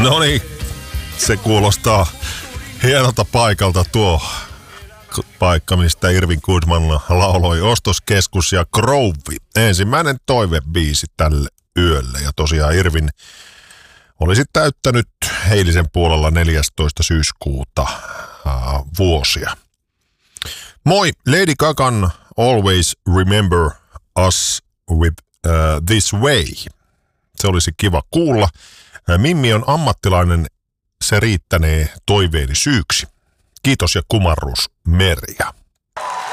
No niin, se kuulostaa hienolta paikalta tuo paikka, mistä Irvin Goodman lauloi Ostoskeskus ja Grove. Ensimmäinen toivebiisi tälle yölle. Ja tosiaan Irvin olisi täyttänyt eilisen puolella 14. syyskuuta vuosia. Moi, Lady Gagan Always Remember Us With This Way. Se olisi kiva kuulla. Mimmi on ammattilainen, se riittänee toiveeni syyksi. Kiitos ja kumarrus, Merja.